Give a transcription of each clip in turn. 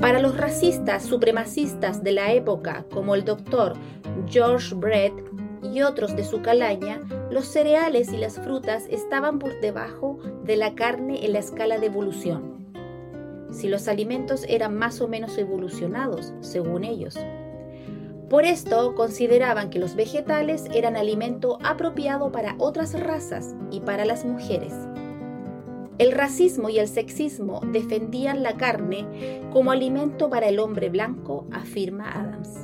Para los racistas supremacistas de la época, como el doctor George Brett y otros de su calaña, los cereales y las frutas estaban por debajo de la carne en la escala de evolución, si los alimentos eran más o menos evolucionados, según ellos. Por esto consideraban que los vegetales eran alimento apropiado para otras razas y para las mujeres. El racismo y el sexismo defendían la carne como alimento para el hombre blanco, afirma Adams.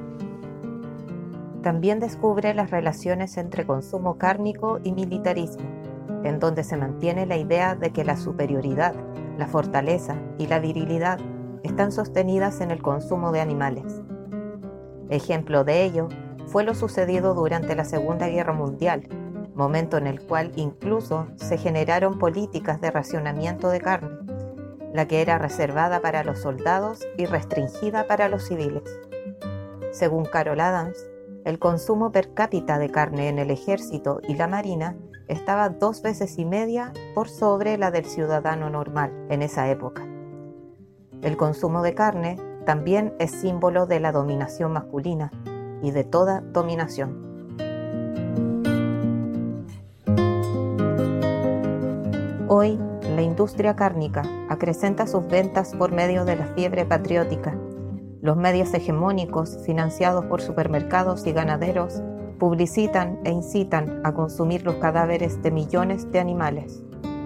También descubre las relaciones entre consumo cárnico y militarismo, en donde se mantiene la idea de que la superioridad, la fortaleza y la virilidad están sostenidas en el consumo de animales. Ejemplo de ello fue lo sucedido durante la Segunda Guerra Mundial, momento en el cual incluso se generaron políticas de racionamiento de carne, la que era reservada para los soldados y restringida para los civiles. Según Carol Adams, el consumo per cápita de carne en el ejército y la marina estaba 2,5 veces por sobre la del ciudadano normal en esa época. El consumo de carne también es símbolo de la dominación masculina y de toda dominación. Hoy, la industria cárnica acrecenta sus ventas por medio de la fiebre patriótica. Los medios hegemónicos, financiados por supermercados y ganaderos, publicitan e incitan a consumir los cadáveres de millones de animales.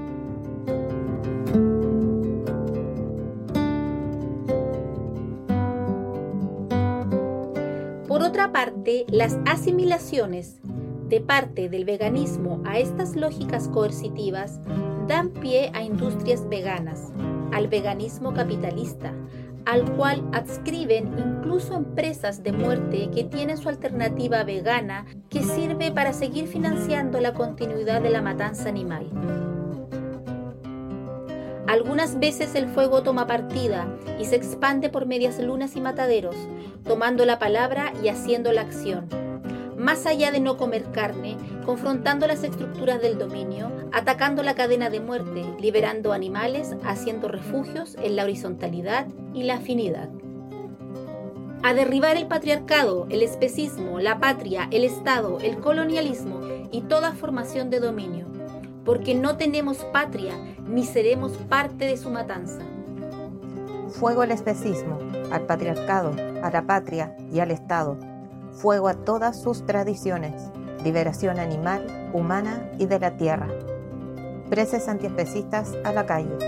Por otra parte, las asimilaciones de parte del veganismo a estas lógicas coercitivas dan pie a industrias veganas, al veganismo capitalista, al cual adscriben incluso empresas de muerte que tienen su alternativa vegana que sirve para seguir financiando la continuidad de la matanza animal. Algunas veces el fuego toma partida y se expande por medias lunas y mataderos, tomando la palabra y haciendo la acción. Más allá de no comer carne, confrontando las estructuras del dominio, atacando la cadena de muerte, liberando animales, haciendo refugios en la horizontalidad y la afinidad. A derribar el patriarcado, el especismo, la patria, el Estado, el colonialismo y toda formación de dominio, porque no tenemos patria ni seremos parte de su matanza. Fuego al especismo, al patriarcado, a la patria y al Estado. Fuego a todas sus tradiciones, liberación animal, humana y de la tierra. Preces antiespecistas a la calle.